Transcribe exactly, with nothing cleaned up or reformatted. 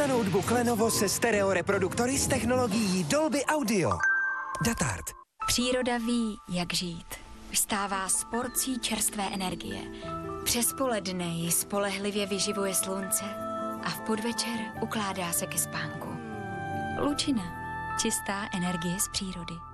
na notebook Lenovo se stereo reproduktory s technologií Dolby Audio. Datard. Příroda ví, jak žít. Vstává s porcí čerstvé energie. Přes poledne ji spolehlivě vyživuje slunce a v podvečer ukládá se ke spánku. Lučina. Čistá energie z přírody.